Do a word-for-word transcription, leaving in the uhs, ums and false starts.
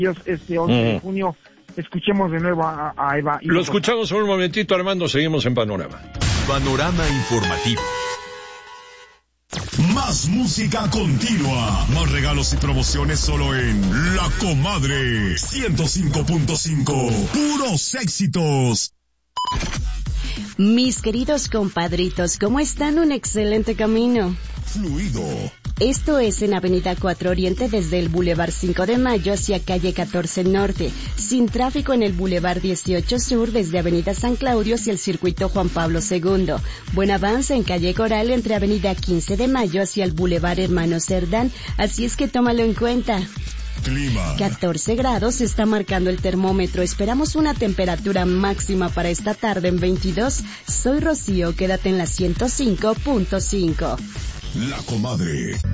este once de junio. Escuchemos de nuevo a, a Eva. Lo escuchamos en un momentito, Armando, seguimos en Panorama. Panorama informativo. Más música continua, más regalos y promociones solo en La Comadre ciento cinco punto cinco. Puros éxitos. Mis queridos compadritos, ¿cómo están? Un excelente camino. Fluido. Esto es en Avenida cuatro Oriente desde el Boulevard cinco de Mayo hacia Calle catorce Norte, sin tráfico en el Boulevard dieciocho Sur desde Avenida San Claudio hacia el Circuito Juan Pablo segundo. Buen avance en Calle Coral entre Avenida quince de Mayo hacia el Boulevard Hermano Cerdán, así es que tómalo en cuenta. Clima. catorce grados está marcando el termómetro. Esperamos una temperatura máxima para esta tarde en veintidós. Soy Rocío, quédate en la ciento cinco punto cinco. La Comadre.